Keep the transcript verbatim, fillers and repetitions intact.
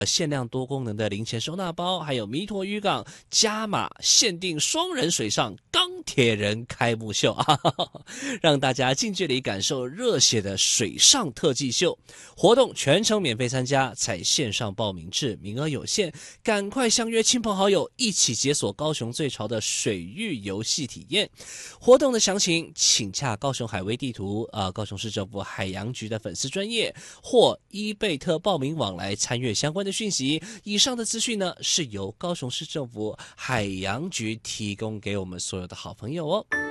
限量多功能的零钱收纳包，还有弥陀渔港加码限定双人水上钢铁人开幕秀啊，让大家近距离感受热血的水上特技秀。活动全程免费参加，采线上报名制，名额有限，赶快相约亲朋好友一起解锁高雄最潮的水域游戏体验。活动的详情请洽高雄海威地图呃，高雄市政府海洋局的粉丝专页或伊贝特报名网来参阅相关的讯息。以上的资讯呢，是由高雄市政府海洋局提供给我们所有的好朋友哦。